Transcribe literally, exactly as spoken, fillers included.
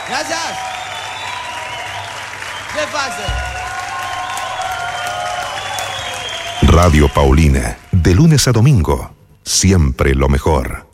Gracias. ¿Qué pasa? Radio Paulina, de lunes a domingo, siempre lo mejor.